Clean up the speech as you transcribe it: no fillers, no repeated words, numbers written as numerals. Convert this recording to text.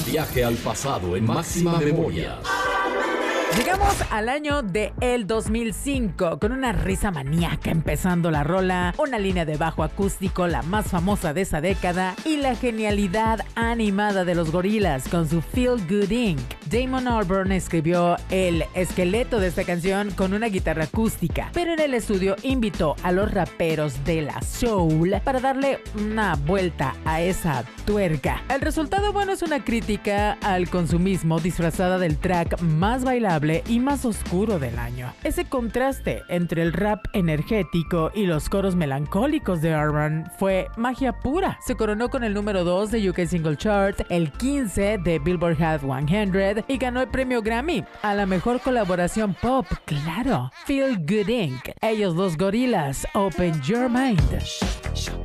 Viaje al pasado en máxima memoria. Llegamos al año de el 2005 con una risa maníaca empezando la rola, una línea de bajo acústico la más famosa de esa década y la genialidad animada de los Gorillaz con su Feel Good Inc. Damon Albarn escribió el esqueleto de esta canción con una guitarra acústica, pero en el estudio invitó a los raperos de la soul para darle una vuelta a esa tuerca. El resultado, bueno, es una crítica al consumismo disfrazada del track más bailable y más oscuro del año. Ese contraste entre el rap energético y los coros melancólicos de Albarn fue magia pura. Se coronó con el número 2 de UK Single Chart, el 15 de Billboard Hot 100 y ganó el premio Grammy a la mejor colaboración pop, claro. Feel Good Inc. Ellos los Gorillaz, Open Your Mind.